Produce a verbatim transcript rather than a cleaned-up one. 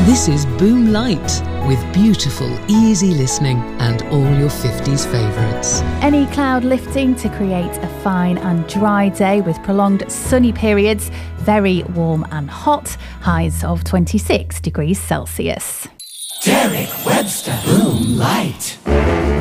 This is Boom Light, with beautiful, easy listening and all your fifties favourites. Any cloud lifting to create a fine and dry day with prolonged sunny periods, very warm and hot, highs of twenty-six degrees Celsius. Derek Webster, Boom Light.